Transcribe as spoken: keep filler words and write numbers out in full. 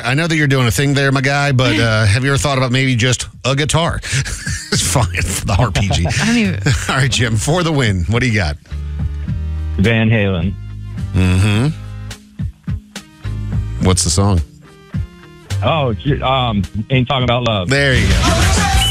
I know that you're doing a thing there, my guy, but uh, have you ever thought about maybe just a guitar? It's fine for the R P G. I don't even... All right, Jim, for the win, what do you got? Van Halen. Mm-hmm. What's the song? Oh, j- um, Ain't Talking About Love. There you go.